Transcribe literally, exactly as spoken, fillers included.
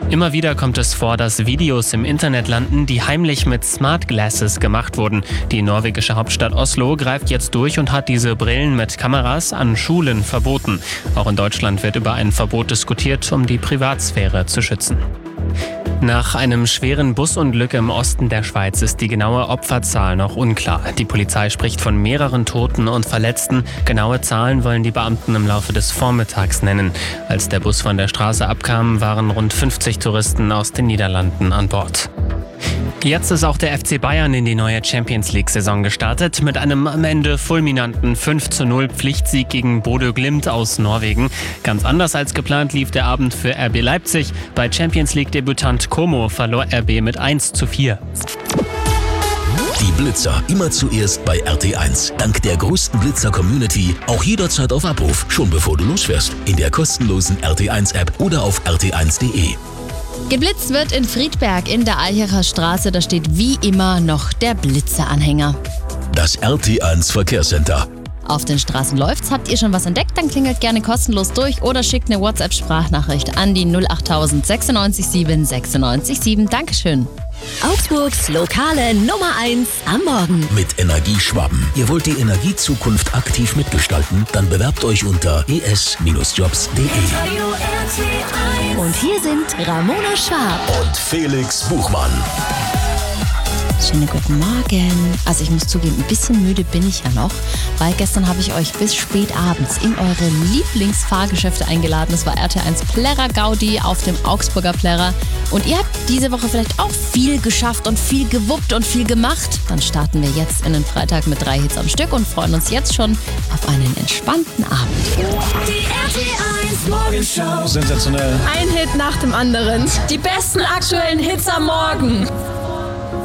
Immer wieder kommt es vor, dass Videos im Internet landen, die heimlich mit Smart Glasses gemacht wurden. Die norwegische Hauptstadt Oslo greift jetzt durch und hat diese Brillen mit Kameras an Schulen verboten. Auch in Deutschland wird über ein Verbot diskutiert, um die Privatsphäre zu schützen. Nach einem schweren Busunglück im Osten der Schweiz ist die genaue Opferzahl noch unklar. Die Polizei spricht von mehreren Toten und Verletzten. Genaue Zahlen wollen die Beamten im Laufe des Vormittags nennen. Als der Bus von der Straße abkam, waren rund fünfzig Touristen aus den Niederlanden an Bord. Jetzt ist auch der F C Bayern in die neue Champions-League-Saison gestartet. Mit einem am Ende fulminanten fünf zu null Pflichtsieg gegen Bodø Glimt aus Norwegen. Ganz anders als geplant lief der Abend für R B Leipzig. Bei Champions-League-Debütant Como verlor R B mit eins zu vier. Die Blitzer immer zuerst bei R T eins. Dank der größten Blitzer-Community auch jederzeit auf Abruf, schon bevor du losfährst. In der kostenlosen R T eins App oder auf r t eins punkt de. Geblitzt wird in Friedberg in der Alchacher Straße. Da steht wie immer noch der Blitzeranhänger. Das R T eins Verkehrscenter. Auf den Straßen läuft's. Habt ihr schon was entdeckt? Dann klingelt gerne kostenlos durch oder schickt eine WhatsApp-Sprachnachricht an die null acht null null sechs neun sieben sechs neun sieben. Dankeschön. Augsburgs lokale Nummer eins am Morgen. Mit Energie Schwaben. Ihr wollt die Energiezukunft aktiv mitgestalten? Dann bewerbt euch unter e s jobs punkt de. Und hier sind Ramona Schwab und Felix Buchmann. Schönen guten Morgen. Also ich muss zugeben, ein bisschen müde bin ich ja noch, weil gestern habe ich euch bis spät abends in eure Lieblingsfahrgeschäfte eingeladen. Das war R T eins Plärrer Gaudi auf dem Augsburger Plärrer. Und ihr habt diese Woche vielleicht auch viel geschafft und viel gewuppt und viel gemacht. Dann starten wir jetzt in den Freitag mit drei Hits am Stück und freuen uns jetzt schon auf einen entspannten Abend. Die R T eins Morgenshow. Sensationell. Ein Hit nach dem anderen. Die besten aktuellen Hits am Morgen.